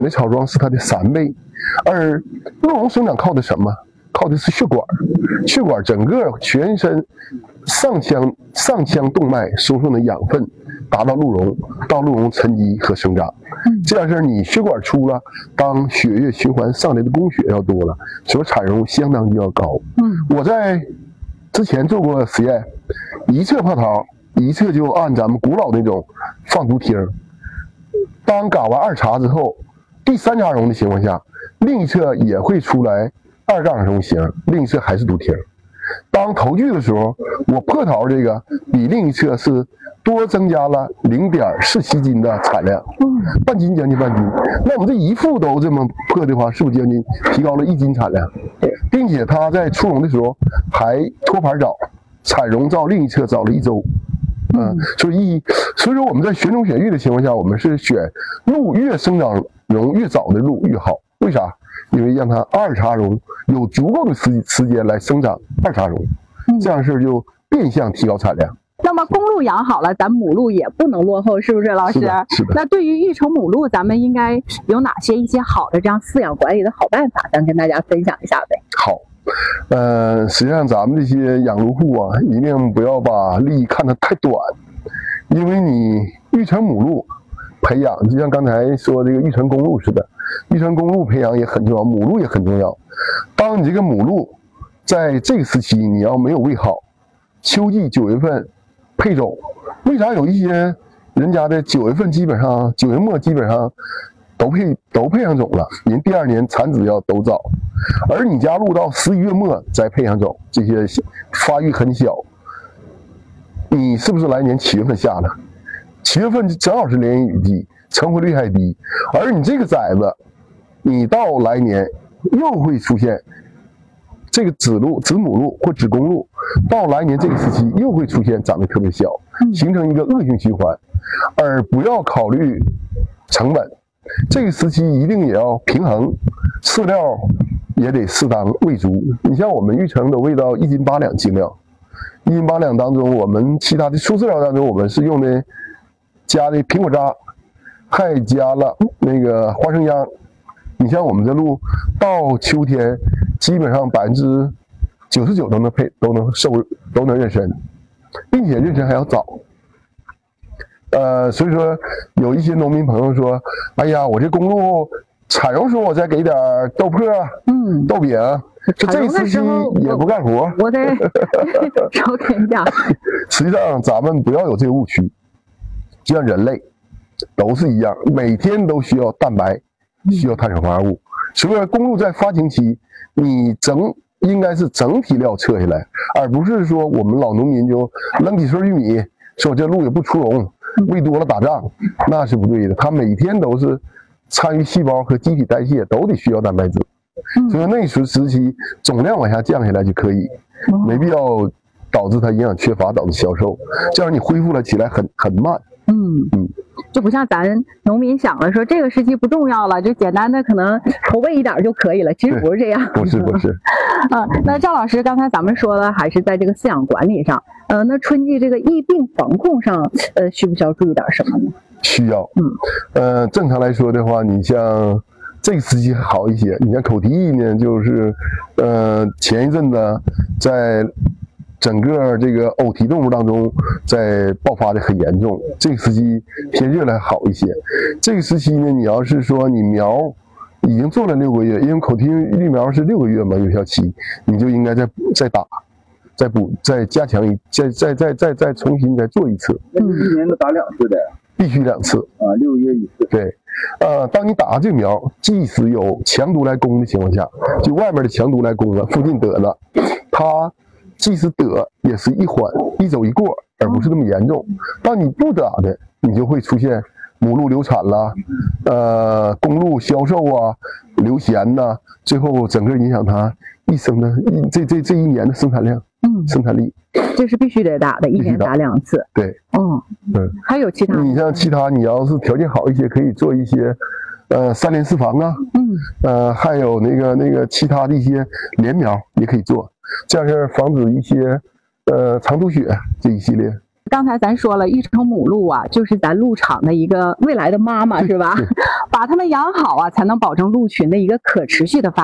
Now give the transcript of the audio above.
的草桩是它的3倍，而鹿茸生长靠的什么？靠的是血管，血管整个全身上腔动脉输送的养分达到鹿茸，到鹿茸沉积和生长。这样式你血管粗了，当血液循环上来的供血要多了，所产绒相当就要高。我在之前做过实验，一侧泡桃，一侧就按咱们古老那种放毒听，当嘎完2茬之后，第3茬绒的情况下，另一侧也会出来2杠绒型，另一侧还是毒听。当头锯的时候，我破桃这个比另一侧是多增加了0.47斤的产量，半斤，将近半斤。那我们这一副都这么破的话，是不是将近提高了1斤产量？并且它在出绒的时候还托盘早，产绒照另一侧早了1周。所以说我们在选种选育的情况下，我们是选鹿越生长绒越早的鹿越好。为啥？因为让它2茬绒有足够的时间来生长2茬绒，这样式就变相提高产量。 那么公鹿养好了，咱母鹿也不能落后，是不是老师？ 是的。 那对于育成母鹿，咱们应该有哪些一些好的这样饲养管理的好办法，咱跟大家分享一下呗。 好，实际上咱们这些养鹿户啊，一定不要把利益看得太短，因为你育成母鹿培养，就像刚才说这个育成公鹿似的，育成公鹿培养也很重要，母鹿也很重要。当你这个母鹿在这个时期你要没有喂好，秋季9月份配种，为啥有一些人家的9月份基本上9月末基本上都配上种了，人第2年产子要都早，而你家鹿到11月末再配上种，这些发育很小，你是不是来年7月份下的？7月份正好是连阴雨季，成活率还低，而你这个崽子，你到来年又会出现这个子母鹿或子公鹿，到来年这个时期又会出现长得特别小，形成一个恶性循环，而不要考虑成本。这个时期一定也要平衡，饲料也得适当喂足。你像我们育成都喂到1斤8两精料，1斤8两当中，我们其他的粗饲料当中，我们是用的加的苹果渣，还加了那个花生秧。你像我们这鹿到秋天，基本上99%都能妊娠，并且妊娠还要早。所以说有一些农民朋友说，哎呀，我这公鹿产绒时候我再给点豆粕、豆饼，这个时期也不干活， 我得少给点。 实际上咱们不要有这个误区，就像人类都是一样，每天都需要蛋白，需要碳水化合物。所以说公鹿在发情期，你应该是整体料撤下来，而不是说我们老农民就扔几穗玉米，说这鹿也不出笼，喂多了打仗，那是不对的。它每天都是参与细胞和机体代谢，都得需要蛋白质。所以那时期总量往下降下来就可以，没必要导致它营养缺乏，导致消瘦，这样你恢复了起来很慢。 就不像咱农民想了说这个时期不重要了，就简单的可能投喂一点就可以了，其实不是这样。 不是那赵老师刚才咱们说了，还是在这个饲养管理上，那春季这个疫病防控上，需不需要注意点什么呢？ 需要。正常来说的话，你像这个时期还好一些，你像口蹄疫呢，就是前一阵子在整个这个偶蹄动物当中在爆发的很严重，这个时期天热了还好一些。这个时期呢，你要是说你苗已经做了6个月，因为口蹄疫苗是6个月嘛有效期，你就应该再打、再补、再加强再重新再做一次。 1年都打2次的， 必须2次啊，6个月1次。 对，当你打这个苗，即使有强毒来攻的情况下，就外面的强毒来攻了，附近得了，它即使得也是一缓一走一过，而不是那么严重。当你不打的，你就会出现母鹿流产啦，公鹿消瘦啊，流涎呐，最后整个影响它一生的这1年的生产量，生产力。 这是必须得打的，1年打2次。 对， 还有其他？ 你像其他，你要是条件好一些，可以做一些3联4防啊，还有那个其他的一些联苗也可以做，这样是防止一些肠吐血这一系列。 刚才咱说了，育成母鹿啊，就是咱鹿场的一个未来的妈妈，是吧？把它们养好啊，才能保证鹿群的一个可持续的发展。